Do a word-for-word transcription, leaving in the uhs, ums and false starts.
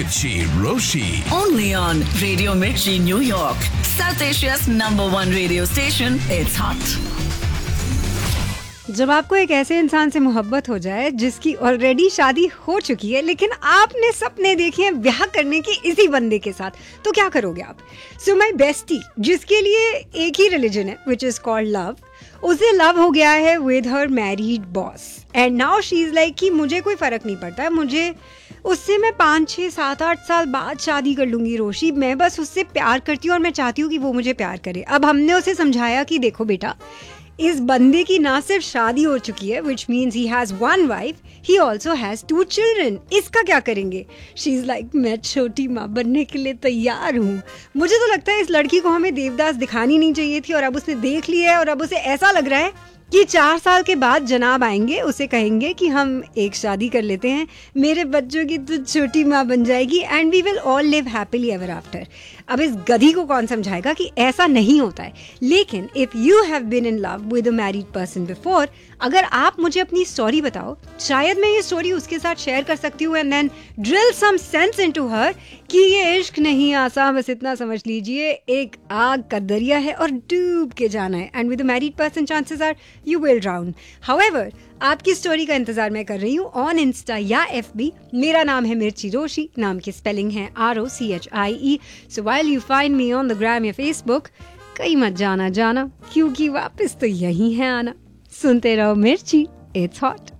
Mirchi Roshi. Only on Radio Mirchi, New York. South Asia's number one radio station. It's hot. जब आपको एक ऐसे इंसान से मोहब्बत हो जाए जिसकी ऑलरेडी शादी हो चुकी है, लेकिन आपने सपने देखे हैं ब्याह करने के इसी बंदे के साथ, तो क्या करोगे आप? सो माई बेस्टी, जिसके लिए एक ही रिलीजन है विच इज कॉल्ड लव, उसे लव हो गया है with her married boss and now she is like कि मुझे कोई फर्क नहीं पड़ता है, मुझे उससे मैं पाँच छः सात आठ साल बाद शादी कर लूंगी रोशी, मैं बस उससे प्यार करती हूँ और मैं चाहती हूँ कि वो मुझे प्यार करे। अब हमने उसे समझाया कि देखो बेटा, इस बंदे की ना सिर्फ शादी हो चुकी है which means he has one wife, he also has to children, इसका क्या करेंगे? शी इज लाइक मैं छोटी माँ बनने के लिए तैयार हूँ। मुझे तो लगता है इस लड़की को हमें देवदास दिखानी नहीं चाहिए थी और अब उसने देख लिया है और अब उसे ऐसा लग रहा है कि चार साल के बाद जनाब आएंगे, उसे कहेंगे कि हम एक शादी कर लेते हैं, मेरे बच्चों की तो छोटी माँ बन जाएगी and we will all live happily ever after. अब इस गधी को कौन समझाएगा कि ऐसा नहीं होता है? लेकिन if you have been in love with a married person before, अगर आप मुझे अपनी स्टोरी बताओ, शायद मैं ये स्टोरी उसके साथ शेयर कर सकती हूँ and then drill some sense into हर कि ये इश्क नहीं आसान, बस इतना समझ लीजिए एक आग का दरिया है और डूब के जाना है and with a married person chances are you will drown. However, आपकी स्टोरी का इंतजार मैं कर रही हूँ ऑन इंस्टा या एफ बी। मेरा नाम है मिर्ची रोशी, नाम की स्पेलिंग है R O C H I E. So while you find me on the gram या फेसबुक, कहीं मत जाना जाना, क्योंकि वापस तो यही है आना। सुनते रहो मिर्ची, इट्स हॉट।